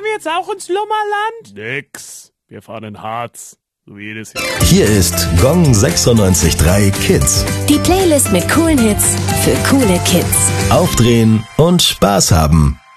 wir jetzt auch ins Lummerland? Nix. Wir fahren in Harz. So wie jedes Jahr. Hier ist Gong 96.3 Kids. Die Playlist mit coolen Hits für coole Kids. Aufdrehen und Spaß haben.